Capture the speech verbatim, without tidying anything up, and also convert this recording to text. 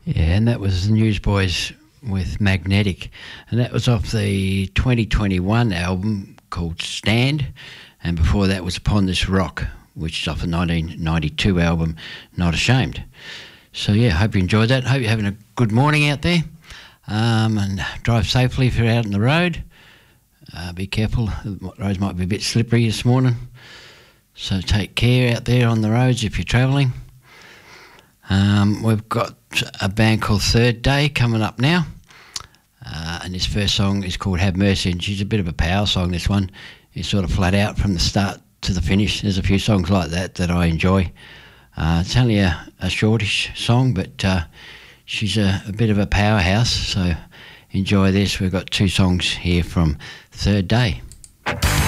Yeah, and that was the Newsboys with Magnetic, and that was off the twenty twenty-one album called Stand, and before that was Upon This Rock, which is off the nineteen ninety-two album Not Ashamed. So yeah, hope you enjoyed that. Hope you're having a good morning out there, um, and drive safely if you're out on the road. Uh, be careful, the roads might be a bit slippery this morning, so take care out there on the roads if you're travelling. Um, we've got a band called Third Day coming up now, uh, and this first song is called Have Mercy, and she's a bit of a power song, this one. It's sort of flat out from the start to the finish. There's a few songs like that that I enjoy. Uh, it's only a, a shortish song, but uh, she's a, a bit of a powerhouse, so enjoy this. We've got two songs here from Third Day.